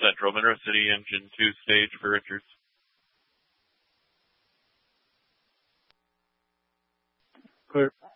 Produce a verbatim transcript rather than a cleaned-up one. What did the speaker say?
Central Monroe City, engine two stage for Richards. Clear.